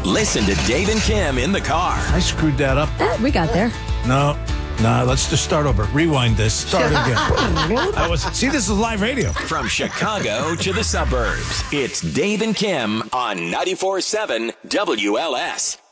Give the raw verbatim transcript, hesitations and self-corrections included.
Listen to Dave and Kim in the car. I screwed that up. Eh, we got there. No, no, let's just start over. Rewind this. Start again. I was, see, this is live radio. From Chicago to the suburbs, it's Dave and Kim on ninety-four point seven W L S.